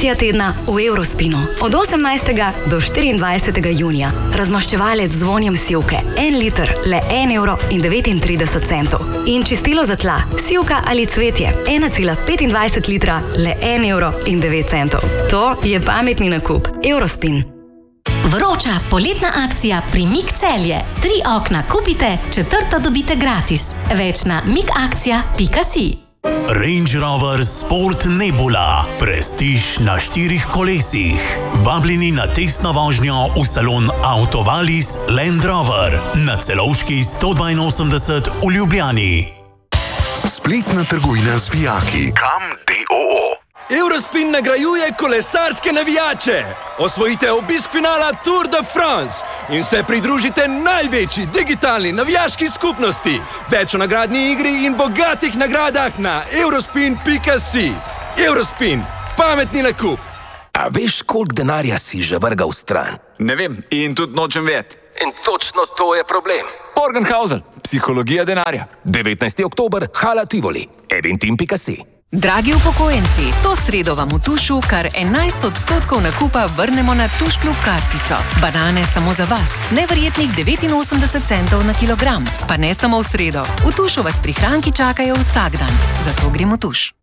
Akcija tedna v Eurospinu. Od 18. do 24. junija. Razmaščevalec z vonjem sivke. 1 liter, le 1,39 €. In čistilo za tla, sivka ali cvetje. 1,25 litra, le 1,09 €. To je pametni nakup. Eurospin. Vroča poletna akcija pri MIG Celje. 3 okna kupite, 4. dobite gratis. Več na migakcija.si. Range Rover Sport Nebula. Prestiž na 4 kolesih. Vabljeni na testno vožnjo v salon Autovalis Land Rover na Celovški 182 v Ljubljani. Spletna trgovina z vijaki. Kam d.o.o. Eurospin nagrajuje kolesarske navijače. Osvojite obisk finala Tour de France in se pridružite največji digitalni navijaški skupnosti. Več o nagradni igri in bogatih nagradah na eurospin.si. Eurospin, pametni nakup. A veš, koliko denarja si že vrgal stran? Ne vem in tudi nočem vedeti. In točno to je problem. Morgenhausen, psihologija denarja. 19. oktober, Hala Tivoli, eventim.si. Dragi upokojenci, to sredo vam v Tušu kar 11% nakupa vrnemo na Tuš Klub kartico. Banane samo za vas, neverjetnih 89 centov na kilogram. Pa ne samo v sredo, v Tušu vas prihranki čakajo vsak dan. Zato gremo v Tuš.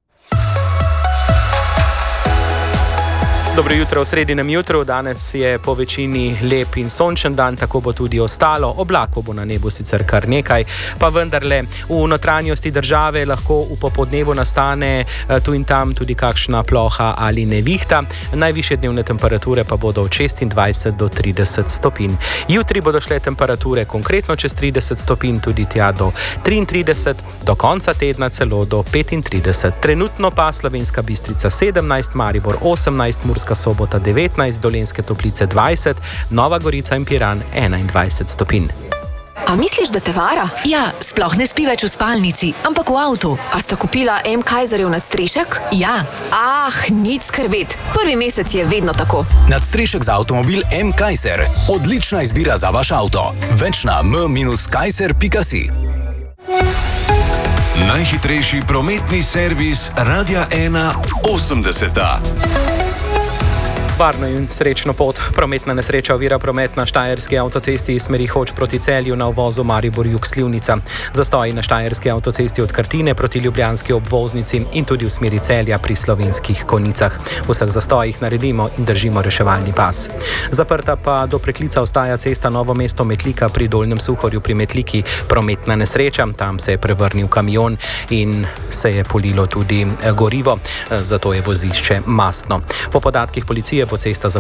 Dobro jutro v sredinem jutru. Danes je po večini lep in sončen dan, tako bo tudi ostalo. Oblakov bo na nebu sicer kar nekaj, pa vendarle v notranjosti države lahko v popodnevu nastane tu in tam tudi kakšna ploha ali nevihta. Najvišje dnevne temperature pa bodo od 26 do 30 stopinj. Jutri bodo šle temperature konkretno čez 30 stopinj, tudi tja do 33, do konca tedna celo do 35. Trenutno pa Slovenska Bistrica 17, Maribor 18, Murska Sobota 19, Dolenjske Toplice 20, Nova Gorica in Piran 21 stopinj. A misliš, da te vara? Ja, sploh ne spi več v spalnici, ampak v avtu. A sta kupila M. Kaiserjev nadstrešek? Ja. Nič skrbeti. Prvi mesec je vedno tako. Nadstrešek za avtomobil M. Kaiser. Odlična izbira za vaš avto. Več na m-kaiser.si. Najhitrejši prometni servis Radia 1 80. Varno in srečno pot. Prometna nesreča ovira promet na štajerski avtocesti iz smeri Hoč proti Celju na uvozu Maribor-Jug-Slivnica. Zastoji na štajerski avtocesti od Krtine proti ljubljanski obvoznici in tudi v smeri Celja pri Slovenskih Konjicah. V vseh zastojih naredimo in držimo reševalni pas. Zaprta pa do preklica ostaja cesta Novo mesto-Metlika pri Dolnjem Suhorju pri Metliki. Prometna nesreča, tam se je prevrnil kamion in se je polilo tudi gorivo, zato je vozišče mastno. Po podatkih policije bo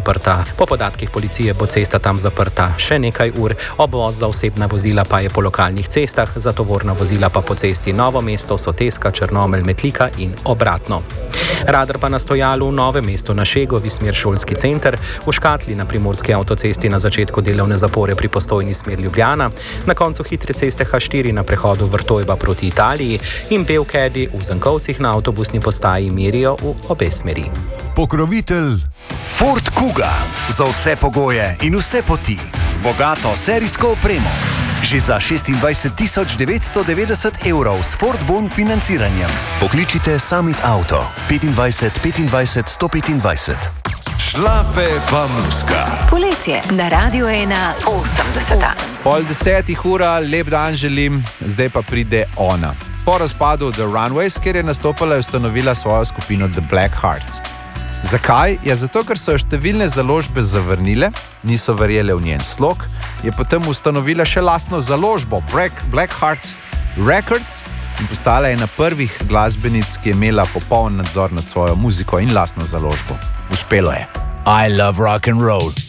cesta tam zaprta še nekaj ur, obvoz za osebna vozila pa je po lokalnih cestah, za tovorna vozila pa po cesti Novo mesto, Soteska, Črnomelj, Metlika in obratno. Radar pa na stojalu v Novem mestu na Šegovi smer Šolski center, v Škatli na Primorski avtocesti na začetku delovne zapore pri Postojni smer Ljubljana, na koncu hitre ceste H4 na prehodu Vrtojba proti Italiji in Belkedi v Zankovcih na avtobusni postaji merijo v obe smeri. Pokrovitelj Ford Kuga. Za vse pogoje in vse poti. Z bogato serijsko opremo. Že za 26.990 € s Ford Bon financiranjem. Pokličite Summit Auto 25 25 125. Šlape pa muska. Poletje na Radiu 1 80. 9:30, lep dan želim, zdaj pa pride ona. Po razpadu The Runways, kjer je nastopala, je ustanovila svojo skupino The Black Hearts. Zakaj? Ja, zato, ker so številne založbe zavrnile, niso verjele v njen slog, je potem ustanovila še lastno založbo Black Hearts Records in postala ena prvih glasbenic, ki je imela popoln nadzor nad svojo muziko in lastno založbo. Uspelo je. I love rock and roll.